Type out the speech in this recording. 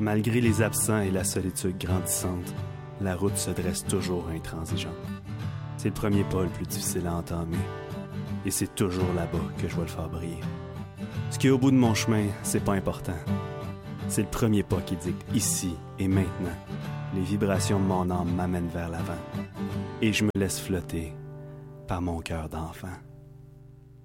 Malgré les absents et la solitude grandissante, la route se dresse toujours intransigeante. C'est le premier pas le plus difficile à entamer. Et c'est toujours là-bas que je vais le faire briller. Ce qui est au bout de mon chemin, c'est pas important. C'est le premier pas qui dicte ici et maintenant. Les vibrations de mon âme m'amènent vers l'avant. Et je me laisse flotter par mon cœur d'enfant.